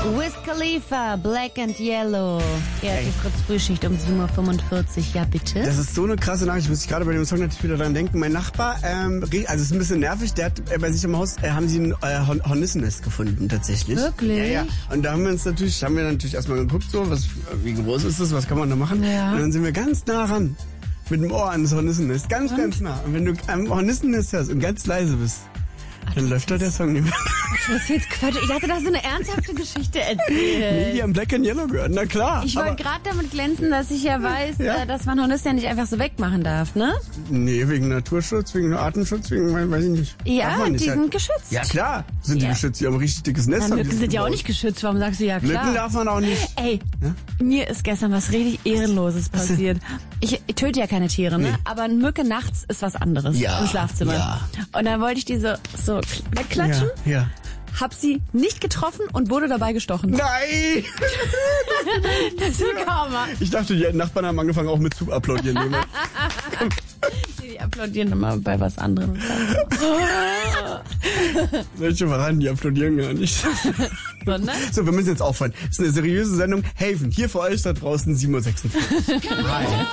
Wiz Khalifa, Black and Yellow. Ja, die Fritz Frühschicht um 7.45 Uhr. Ja, bitte. Das ist so eine krasse Nachricht. Ich muss gerade bei dem Song natürlich wieder dran denken. Mein Nachbar, also es ist ein bisschen nervig, der hat bei sich im Haus, haben sie ein Hornissennest gefunden, tatsächlich. Wirklich? Ja. Und da haben wir natürlich erstmal geguckt, so, wie groß ist das, was kann man da machen? Ja. Und dann sind wir ganz nah ran. Mit dem Ohr an das Hornissennest. Ganz nah. Und wenn du am Hornissennest hörst und ganz leise bist, dann läuft doch der Song nicht mehr. Das ist jetzt Quatsch. Ich dachte, das ist eine ernsthafte Geschichte Nee, erzählt. die haben Black and Yellow gehört, na klar. Ich wollte gerade damit glänzen, dass ich ja weiß, dass man Hornissen ja nicht einfach so wegmachen darf, ne? Nee, wegen Naturschutz, wegen Artenschutz, wegen, weiß ich nicht. Ja, die sind geschützt. Ja klar, sind die geschützt, die haben ein richtig dickes Nest. Na, Mücken sind ja auch nicht geschützt, warum sagst du ja klar? Mücken darf man auch nicht. Ey, mir ist gestern was richtig Ehrenloses passiert. Ich töte ja keine Tiere, ne? Nee. Aber eine Mücke nachts ist was anderes im Schlafzimmer. Ja. Und dann wollte ich die so wegklatschen. Ja. Hab sie nicht getroffen und wurde dabei gestochen. Nein! Das ist ein Karma. Ich dachte, die Nachbarn haben angefangen auch mit zu applaudieren. Die applaudieren immer bei was anderem. Solche Verraten, die applaudieren gar nicht. Sondern? So, wir müssen jetzt aufhören. Das ist eine seriöse Sendung. Haven, hier für euch da draußen 7.46 Uhr.